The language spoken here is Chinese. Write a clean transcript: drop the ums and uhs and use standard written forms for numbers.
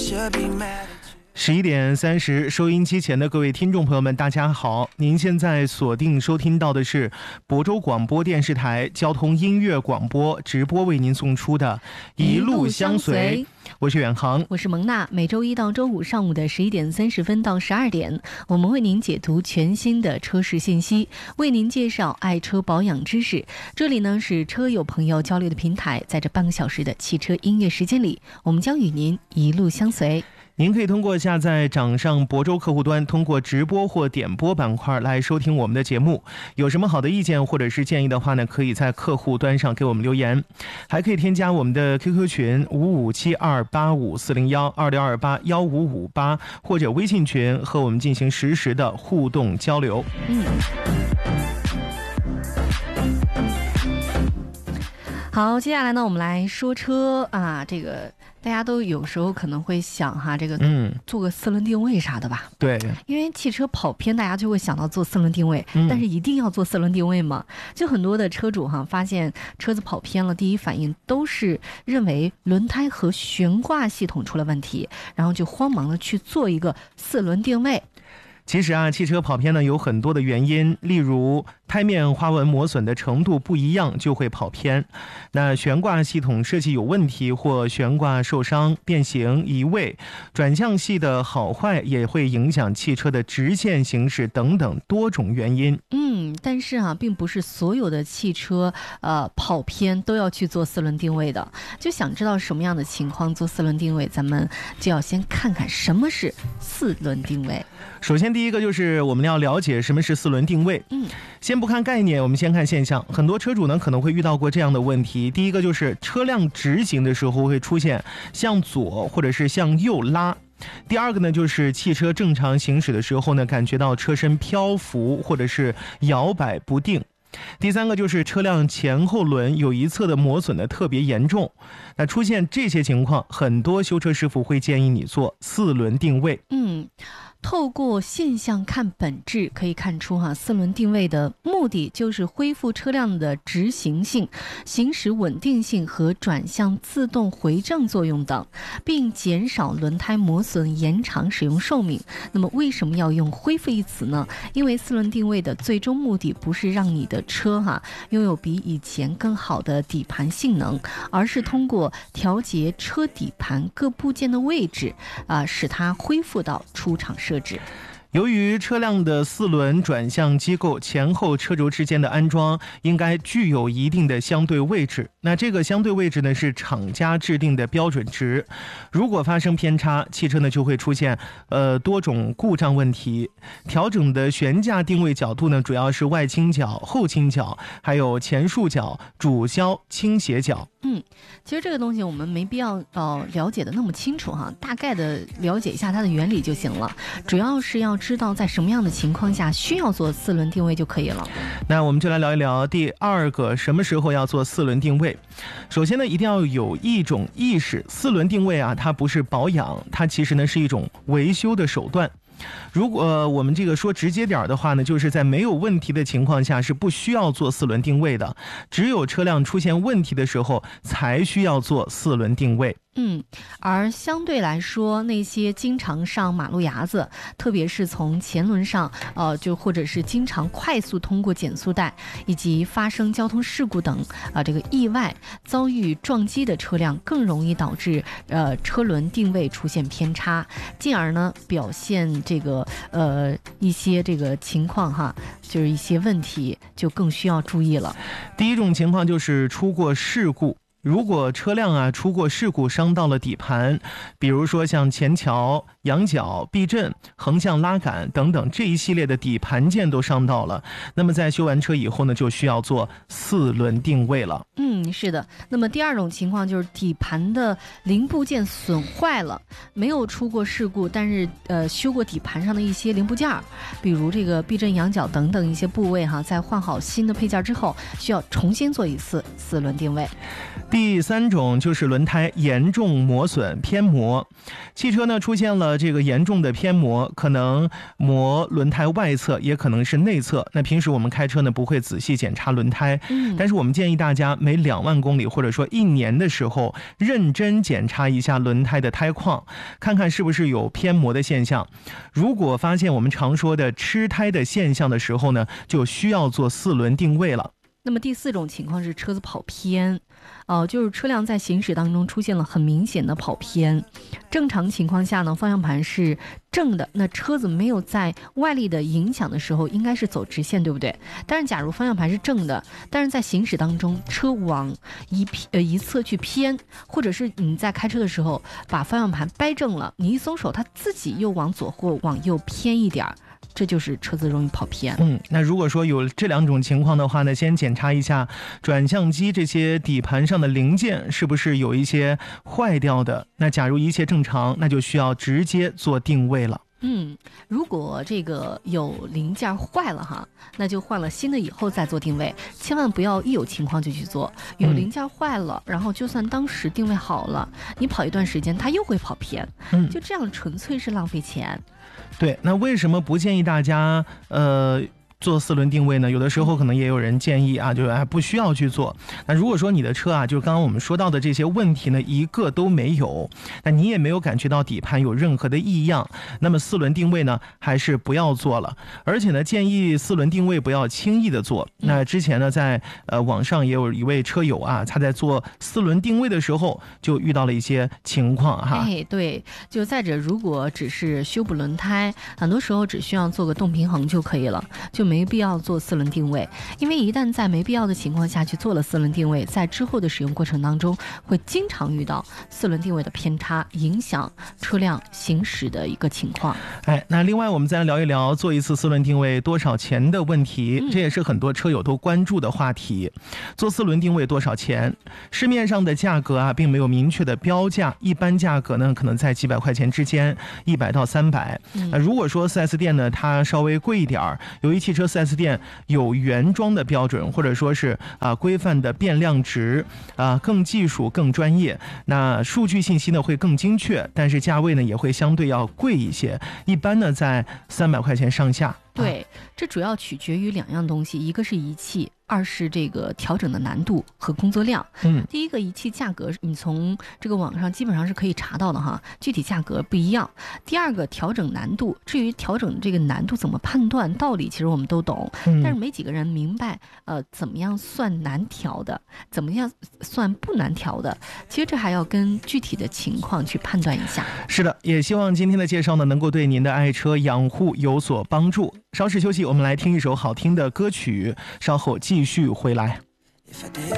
11:30，收音机前的各位听众朋友们，大家好！您现在锁定收听到的是亳州广播电视台交通音乐广播直播为您送出的《一路相随》。我是远航， 我是蒙娜。每周一到周五上午的11:30到12点，我们为您解读全新的车市信息，为您介绍爱车保养知识。这里呢是车友朋友交流的平台，在这半个小时的汽车音乐时间里，我们将与您一路相随。 您可以通过下载掌上亳州客户端，通过直播或点播板块来收听我们的节目。有什么好的意见或者是建议的话呢，可以在客户端上给我们留言，还可以添加我们的 QQ 群557285401226281558，或者微信群和我们进行实时的互动交流。 好，接下来呢，我们来说车啊，这个大家都有时候可能会想哈，这个做个四轮定位啥的吧？ 对， 因为汽车跑偏，大家就会想到做四轮定位，但是一定要做四轮定位吗？就很多的车主哈，发现车子跑偏了，第一反应都是认为轮胎和悬挂系统出了问题，然后就慌忙的去做一个四轮定位。 其实啊，汽车跑偏呢有很多的原因，例如胎面花纹磨损的程度不一样就会跑偏，那悬挂系统设计有问题或悬挂受伤、变形、移位，转向系的好坏也会影响汽车的直线行驶等等多种原因。 但是啊，并不是所有的汽车跑偏都要去做四轮定位的。就想知道什么样的情况做四轮定位，咱们就要先看看什么是四轮定位。 首先第一个就是我们要了解什么是四轮定位。先不看概念，我们先看现象。很多车主呢可能会遇到过这样的问题，第一个就是车辆直行的时候会出现向左或者是向右拉。第二个呢，就是汽车正常行驶的时候呢，感觉到车身漂浮或者是摇摆不定。第三个就是车辆前后轮有一侧的磨损的特别严重。那出现这些情况，很多修车师傅会建议你做四轮定位。 透过现象看本质，可以看出四轮定位的目的就是恢复车辆的直行性、行驶稳定性和转向自动回正作用等，并减少轮胎磨损，延长使用寿命。那么为什么要用恢复一词呢？因为四轮定位的最终目的不是让你的车拥有比以前更好的底盘性能，而是通过调节车底盘各部件的位置使它恢复到出厂设置。 由于车辆的四轮转向机构前后车轴之间的安装应该具有一定的相对位置，那这个相对位置呢是厂家制定的标准值，如果发生偏差，汽车呢就会出现多种故障问题。调整的悬架定位角度呢主要是外倾角、后倾角，还有前束角、主销、倾斜角。 其实这个东西我们没必要了解的那么清楚大概的了解一下它的原理就行了，主要是要知道在什么样的情况下需要做四轮定位就可以了。 那我们就来聊一聊第二个什么时候要做四轮定位。首先呢，一定要有一种意识，四轮定位它不是保养，它其实呢是一种维修的手段。如果我们这个说直接点的话呢，就是在没有问题的情况下是不需要做四轮定位的，只有车辆出现问题的时候才需要做四轮定位。 而相对来说，那些经常上马路牙子，特别是从前轮上就或者是经常快速通过减速带，以及发生交通事故等这个意外遭遇撞击的车辆，更容易导致车轮定位出现偏差，进而呢表现这个一些这个情况就是一些问题就更需要注意了。 第一种情况就是出过事故。如果车辆出过事故伤到了底盘，比如说像前桥、仰角、避震、横向拉杆等等这一系列的底盘件都伤到了，那么在修完车以后呢，就需要做四轮定位了。 是的。那么第二种情况就是底盘的零部件损坏了，没有出过事故，但是修过底盘上的一些零部件，比如这个避震、仰角等等一些部位在换好新的配件之后，需要重新做一次四轮定位。 第第3种就是轮胎严重磨损偏磨，汽车呢出现了这个严重的偏磨，可能磨轮胎外侧，也可能是内侧。那平时我们开车呢不会仔细检查轮胎，但是我们建议大家每2万公里或者说1年的时候，认真检查一下轮胎的胎况，看看是不是有偏磨的现象。如果发现我们常说的吃胎的现象的时候呢，就需要做4轮定位了。 那么第4种情况是车子跑偏，就是车辆在行驶当中出现了很明显的跑偏。正常情况下呢，方向盘是正的，那车子没有在外力的影响的时候，应该是走直线，对不对？但是假如方向盘是正的，但是在行驶当中车往一侧去偏，或者是你在开车的时候把方向盘掰正了，你一松手，它自己又往左或往右偏一点，这就是车子容易跑偏。 那如果说有这2种情况的话呢，先检查一下转向机这些底盘上的零件是不是有一些坏掉的。那假如一切正常，那就需要直接做定位了。 如果这个有零件坏了哈，那就换了新的以后再做定位，千万不要一有情况就去做。有零件坏了，然后就算当时定位好了，你跑一段时间它又会跑偏，就这样纯粹是浪费钱。 对，那为什么不建议大家做4轮定位呢？有的时候可能也有人建议啊，就是不需要去做。那如果说你的车啊，就是刚刚我们说到的这些问题呢，一个都没有，那你也没有感觉到底盘有任何的异样，那么4轮定位呢，还是不要做了。而且呢，建议4轮定位不要轻易的做。那之前呢，在网上也有一位车友啊，他在做4轮定位的时候就遇到了一些情况哈。 对，就再者，如果只是修补轮胎，很多时候只需要做个动平衡就可以了，就没必要做4轮定位。因为一旦在没必要的情况下去做了4轮定位，在之后的使用过程当中会经常遇到4轮定位的偏差，影响车辆行驶的一个情况。 那另外我们再来聊一聊做一次4轮定位多少钱的问题，这也是很多车友都关注的话题。做4轮定位多少钱？市面上的价格啊，并没有明确的标价，一般价格呢可能在几百块钱之间，100到300。如果说 4S 店呢它稍微贵一点，由于汽车 4S 店有原装的标准，或者说是规范的变量值，更技术更专业，那数据信息呢会更精确，但是价位呢也会相对要贵一些，一般呢在300块钱上下。 对，这主要取决于2样东西，一个是仪器，二是这个调整的难度和工作量。第一个仪器价格你从这个网上基本上是可以查到的哈，具体价格不一样。第二个调整难度，至于调整这个难度怎么判断，道理其实我们都懂，但是没几个人明白怎么样算难调的，怎么样算不难调的，其实这还要跟具体的情况去判断一下。 是的，也希望今天的介绍呢能够对您的爱车养护有所帮助。稍事休息，我们来听一首好听的歌曲，稍后继续回来。